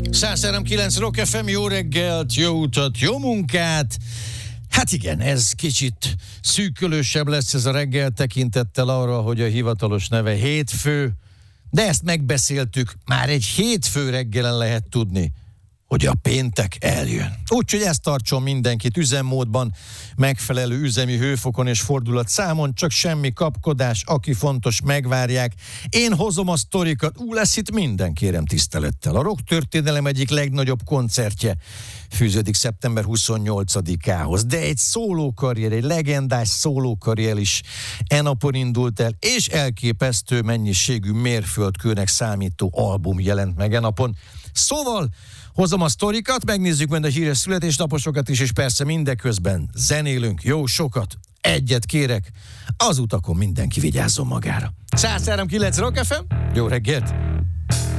103.9 Rock FM, jó reggelt, jó utat, jó munkát. Hát igen, ez kicsit szűkölősebb lesz ez a reggel tekintettel arra, hogy a hivatalos neve hétfő, de ezt megbeszéltük, már egy hétfő reggelen lehet tudni, hogy a péntek eljön. Úgyhogy ezt tartson mindenkit üzemmódban, megfelelő üzemi hőfokon és fordulatszámon, csak semmi kapkodás, aki fontos, megvárják. Én hozom a sztorikat, lesz itt minden, kérem tisztelettel. A rock történelem egyik legnagyobb koncertje fűződik szeptember 28-ához, de egy szólókarrier, egy legendás szólókarrier is napon indult el, és elképesztő mennyiségű mérföldkőnek számító album jelent meg napon. Szóval hozom a sztorikat, megnézzük majd a híres születésnaposokat is, és persze mindeközben zenélünk jó sokat. Egyet kérek, az utakon mindenki vigyázzon magára. 103.9 Rock FM, jó reggelt!